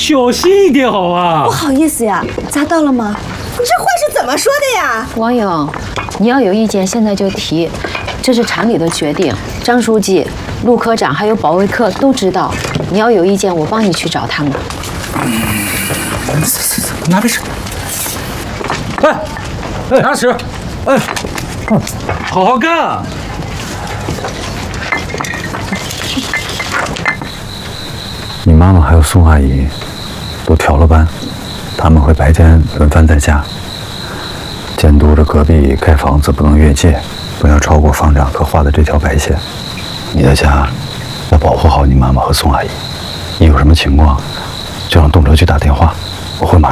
小心一点好啊！ 不好意思呀，砸到了吗？ 你这话是怎么说的呀？ 王勇，你要有意见现在就提，这是厂里的决定。张书记、陆科长还有保卫科都知道。你要有意见，我帮你去找他们。 拿着吃。拿吃。好好干啊！ 你妈妈还有宋阿姨都调了班，他们会白天轮番在家，监督着隔壁盖房子不能越界，不要超过方长可画的这条白线。你在家要保护好你妈妈和宋阿姨，一有什么情况就让动车去打电话，我会马上。